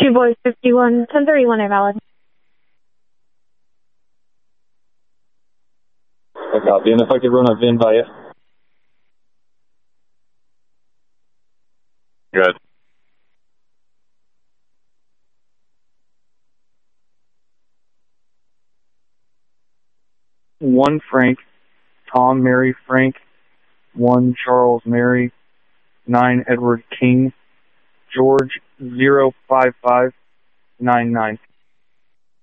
2 boys, 51, 1031 are valid. I copy. And if I could run a VIN by you. Good. One Frank, Tom Mary Frank, 1 Charles Mary, 9 Edward King, George 05599.